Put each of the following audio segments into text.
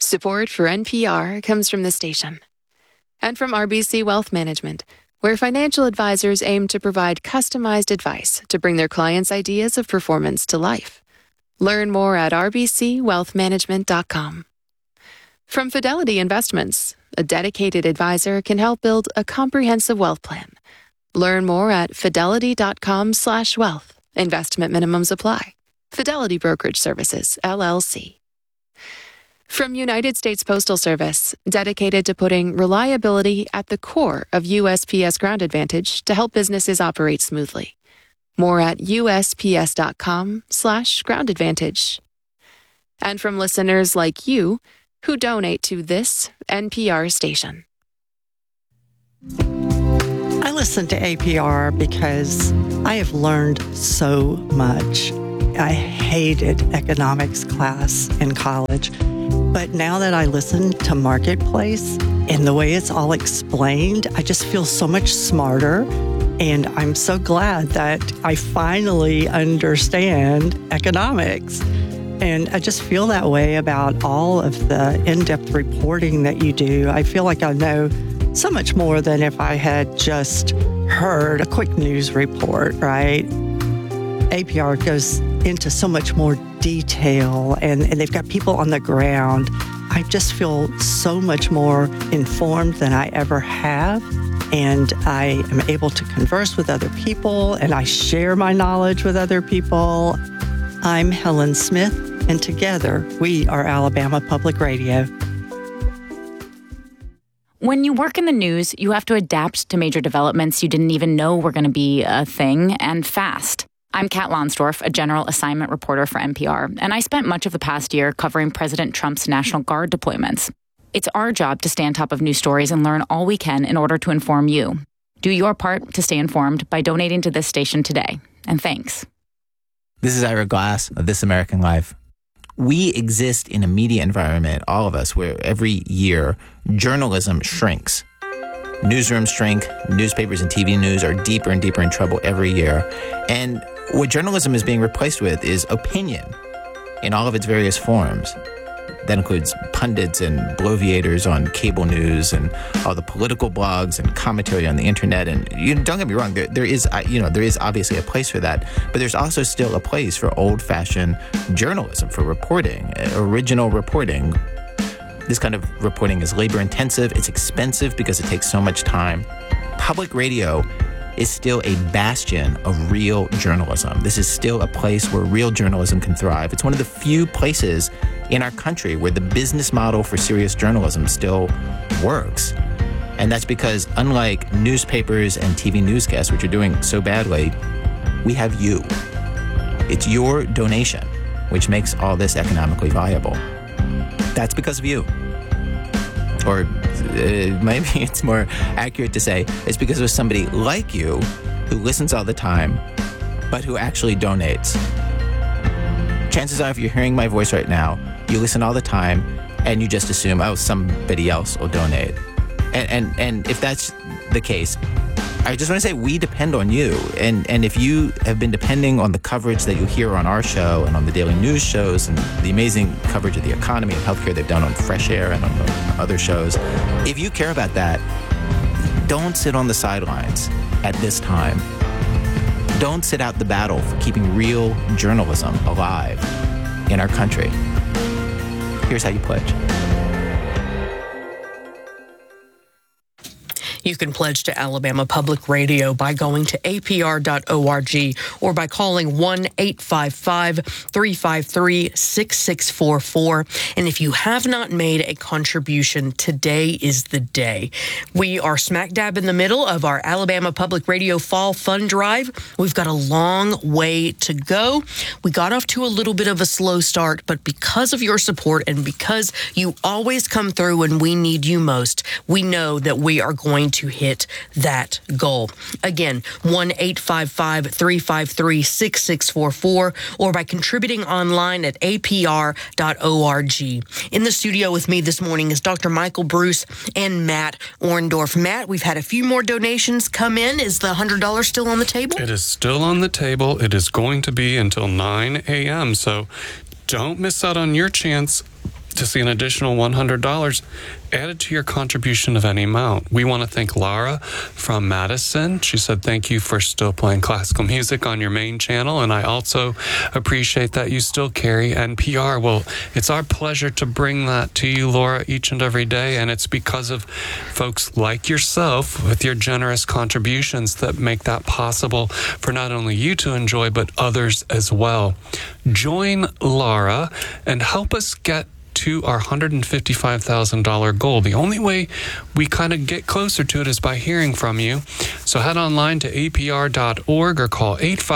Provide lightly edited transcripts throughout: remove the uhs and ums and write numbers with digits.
Support for NPR comes from the station and from RBC Wealth Management, where financial advisors aim to provide customized advice to bring their clients' ideas of performance to life. Learn more at rbcwealthmanagement.com. From Fidelity Investments, a dedicated advisor can help build a comprehensive wealth plan. Learn more at fidelity.com/wealth. Investment minimums apply. Fidelity Brokerage Services, LLC. From United States Postal Service, dedicated to putting reliability at the core of USPS Ground Advantage to help businesses operate smoothly. More at USPS.com/Ground Advantage. And from listeners like you who donate to this NPR station. I listen to APR because I have learned so much. I hated economics class in college. But now that I listen to Marketplace and the way it's all explained, I just feel so much smarter. And I'm so glad that I finally understand economics. And I just feel that way about all of the in-depth reporting that you do. I feel like I know so much more than if I had just heard a quick news report, right? APR goes into so much more detail, and they've got people on the ground. I just feel so much more informed than I ever have, and I am able to converse with other people, and I share my knowledge with other people. I'm Helen Smith, and together we are Alabama Public Radio. When you work in the news, you have to adapt to major developments you didn't even know were going to be a thing, and fast. I'm Kat Lonsdorf, a general assignment reporter for NPR, and I spent much of the past year covering President Trump's National Guard deployments. It's our job to stay on top of news stories and learn all we can in order to inform you. Do your part to stay informed by donating to this station today. And thanks. This is Ira Glass of This American Life. We exist in a media environment, all of us, where every year journalism shrinks. Newsrooms shrink, newspapers and TV news are deeper and deeper in trouble every year. And what journalism is being replaced with is opinion in all of its various forms. That includes pundits and bloviators on cable news and all the political blogs and commentary on the internet. And don't get me wrong, there is obviously a place for that, but there's also still a place for old-fashioned journalism, for reporting, original reporting. This kind of reporting is labor-intensive. It's expensive because it takes so much time. Public radio is still a bastion of real journalism. This is still a place where real journalism can thrive. It's one of the few places in our country where the business model for serious journalism still works. And that's because, unlike newspapers and TV newscasts, which are doing so badly, we have you. It's your donation which makes all this economically viable. That's because of you. Or maybe it's more accurate to say it's because of somebody like you who listens all the time, but who actually donates. Chances are, if you're hearing my voice right now, you listen all the time and you just assume, oh, somebody else will donate. And if that's the case, I just want to say we depend on you. And if you have been depending on the coverage that you hear on our show and on the daily news shows and the amazing coverage of the economy and healthcare they've done on Fresh Air and on other shows, if you care about that, don't sit on the sidelines at this time. Don't sit out the battle for keeping real journalism alive in our country. Here's how you pledge. You can pledge to Alabama Public Radio by going to apr.org or by calling 1-855-353-6644. And if you have not made a contribution, today is the day. We are smack dab in the middle of our Alabama Public Radio Fall Fund Drive. We've got a long way to go. We got off to a little bit of a slow start, but because of your support and because you always come through when we need you most, we know that we are going to hit that goal. Again, 1-855-353-6644 or by contributing online at apr.org. In the studio with me this morning is Dr. Michael Bruce and Matt Orndorff. Matt, we've had a few more donations come in. Is the $100 still on the table? It is still on the table. It is going to be until 9 a.m., so don't miss out on your chance to see an additional $100 added to your contribution of any amount. We want to thank Lara from Madison. She said, thank you for still playing classical music on your main channel, and I also appreciate that you still carry NPR. Well, it's our pleasure to bring that to you, Laura, each and every day, and it's because of folks like yourself with your generous contributions that make that possible for not only you to enjoy, but others as well. Join Lara and help us get to our $155,000 goal. The only way we kind of get closer to it is by hearing from you. So head online to apr.org or call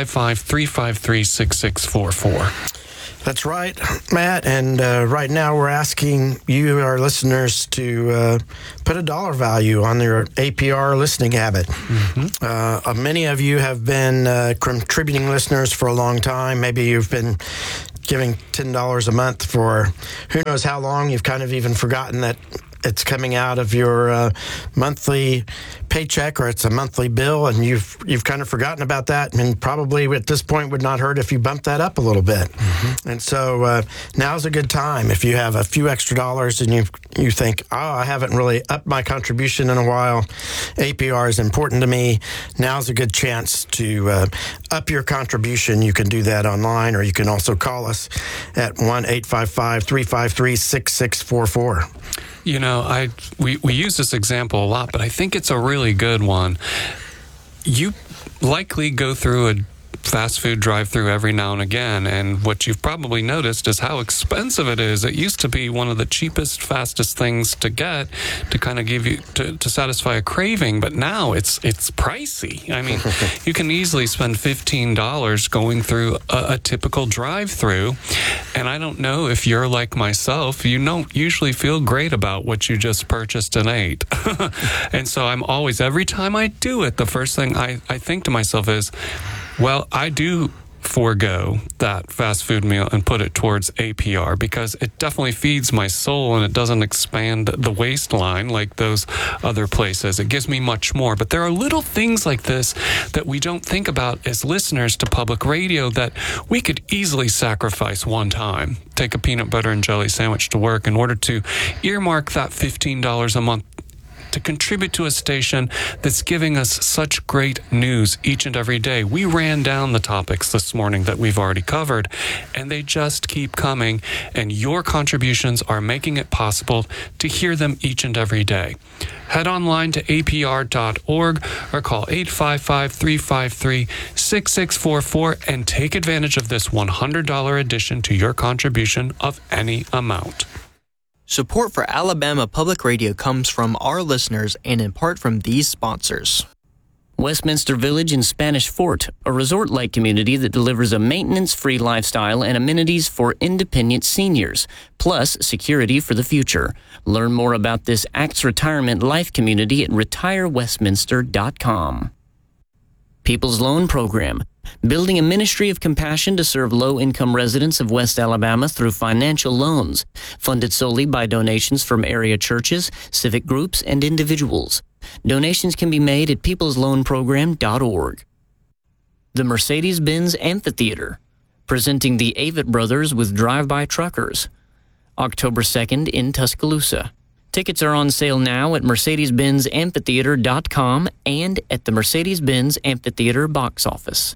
855-353-6644. That's right, Matt. And right now we're asking you, our listeners, to put a dollar value on your APR listening habit. Mm-hmm. Many of you have been contributing listeners for a long time. Maybe you've been giving $10 a month for who knows how long. You've kind of even forgotten that it's coming out of your monthly paycheck, or it's a monthly bill, and you've kind of forgotten about that, and probably at this point would not hurt if you bump that up a little bit. Mm-hmm. And so now's a good time. If you have a few extra dollars and you think, I haven't really upped my contribution in a while, APR is important to me, now's a good chance to up your contribution. You can do that online, or you can also call us at 1-855-353-6644. You know, we use this example a lot, but I think it's a really good one. You likely go through a fast food drive-through every now and again, and what you've probably noticed is how expensive it is. It used to be one of the cheapest, fastest things to get to kind of give you to satisfy a craving, but now it's pricey. I mean, you can easily spend $15 going through a typical drive-through, and I don't know if you're like myself, you don't usually feel great about what you just purchased and ate. And so I'm always, every time I do it, the first thing I think to myself is, well, I do forego that fast food meal and put it towards APR because it definitely feeds my soul and it doesn't expand the waistline like those other places. It gives me much more. But there are little things like this that we don't think about as listeners to public radio that we could easily sacrifice one time. Take a peanut butter and jelly sandwich to work in order to earmark that $15 a month to contribute to a station that's giving us such great news each and every day. We ran down the topics this morning that we've already covered, and they just keep coming, and your contributions are making it possible to hear them each and every day. Head online to apr.org or call 855-353-6644 and take advantage of this $100 addition to your contribution of any amount. Support for Alabama Public Radio comes from our listeners and in part from these sponsors. Westminster Village in Spanish Fort, a resort-like community that delivers a maintenance-free lifestyle and amenities for independent seniors, plus security for the future. Learn more about this ACTS Retirement Life community at retirewestminster.com. People's Loan Program, building a ministry of compassion to serve low-income residents of West Alabama through financial loans, funded solely by donations from area churches, civic groups, and individuals. Donations can be made at peoplesloanprogram.org. The Mercedes-Benz Amphitheater, presenting the Avett Brothers with Drive-By Truckers, October 2nd in Tuscaloosa. Tickets are on sale now at mercedes-benzamphitheater.com and at the Mercedes-Benz Amphitheater box office.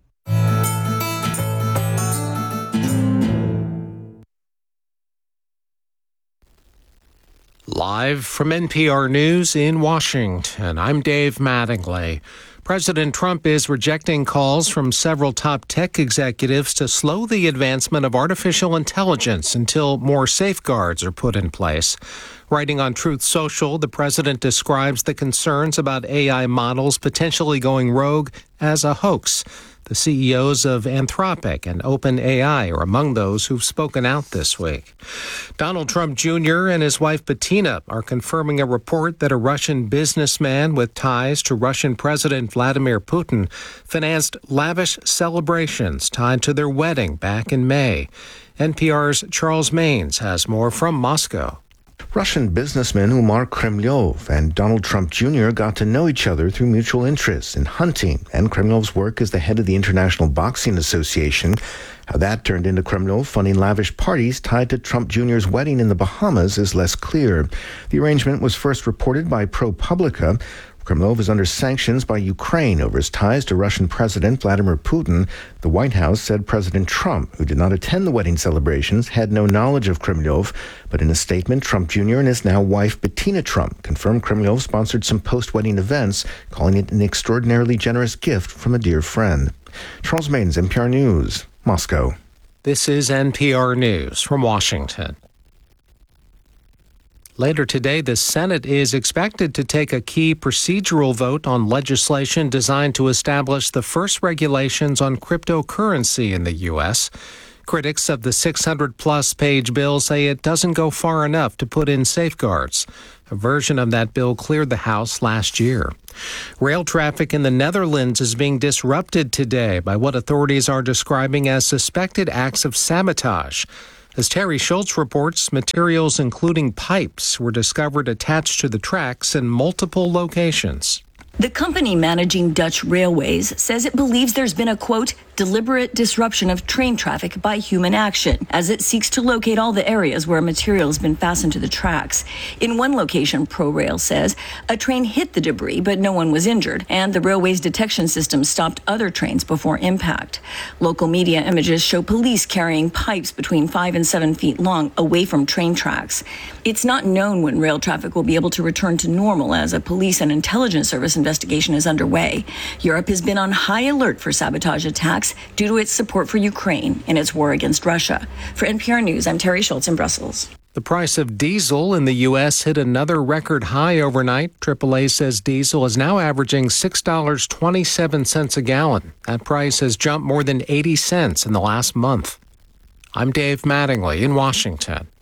Live from NPR News in Washington, I'm Dave Mattingly. President Trump is rejecting calls from several top tech executives to slow the advancement of artificial intelligence until more safeguards are put in place. Writing on Truth Social, the president describes the concerns about AI models potentially going rogue as a hoax. The CEOs of Anthropic and OpenAI are among those who've spoken out this week. Donald Trump Jr. and his wife Bettina are confirming a report that a Russian businessman with ties to Russian President Vladimir Putin financed lavish celebrations tied to their wedding back in May. NPR's Charles Maines has more from Moscow. Russian businessman Umar Kremlov and Donald Trump Jr. got to know each other through mutual interests in hunting and Kremlov's work as the head of the International Boxing Association. How that turned into Kremlov funding lavish parties tied to Trump Jr.'s wedding in the Bahamas is less clear. The arrangement was first reported by ProPublica. Kremlov is under sanctions by Ukraine over his ties to Russian President Vladimir Putin. The White House said President Trump, who did not attend the wedding celebrations, had no knowledge of Kremlov. But in a statement, Trump Jr. and his now wife Bettina Trump confirmed Kremlov sponsored some post-wedding events, calling it an extraordinarily generous gift from a dear friend. Charles Maidens, NPR News, Moscow. This is NPR News from Washington. Later today, the Senate is expected to take a key procedural vote on legislation designed to establish the first regulations on cryptocurrency in the U.S. Critics of the 600-plus page bill say it doesn't go far enough to put in safeguards. A version of that bill cleared the House last year. Rail traffic in the Netherlands is being disrupted today by what authorities are describing as suspected acts of sabotage. As Terry Schultz reports, materials including pipes were discovered attached to the tracks in multiple locations. The company managing Dutch Railways says it believes there's been a, quote, deliberate disruption of train traffic by human action as it seeks to locate all the areas where material has been fastened to the tracks. In one location, ProRail says, a train hit the debris, but no one was injured, and the railway's detection system stopped other trains before impact. Local media images show police carrying pipes between 5 and 7 feet long away from train tracks. It's not known when rail traffic will be able to return to normal as a police and intelligence service investigation is underway. Europe has been on high alert for sabotage attacks due to its support for Ukraine in its war against Russia. For NPR News, I'm Terry Schultz in Brussels. The price of diesel in the U.S. hit another record high overnight. AAA says diesel is now averaging $6.27 a gallon. That price has jumped more than 80 cents in the last month. I'm Dave Mattingly in Washington.